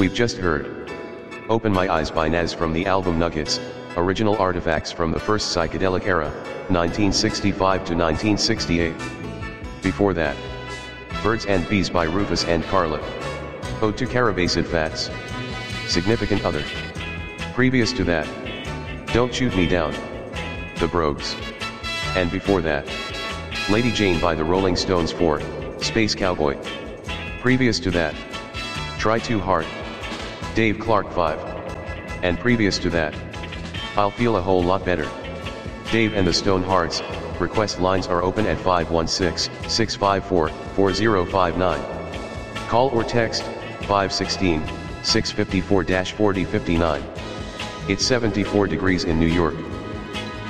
We've just heard Open My Eyes by Nas from the album Nuggets, original artifacts from the first psychedelic era, 1965 to 1968. Before that, Birds and Bees by Rufus and Carla. Ode to Carabacid Fats. Significant Other. Previous to that, Don't Shoot Me Down, The Brogues. And before that, Lady Jane by the Rolling Stones 4, Space Cowboy. Previous to that, Try Too Hard, Dave Clark 5. And previous to that, I'll Feel a Whole Lot Better, Dave and the Stonehearts. Request lines are open at 516-654-4059. Call or text 516-654-4059. It's 74 degrees in New York.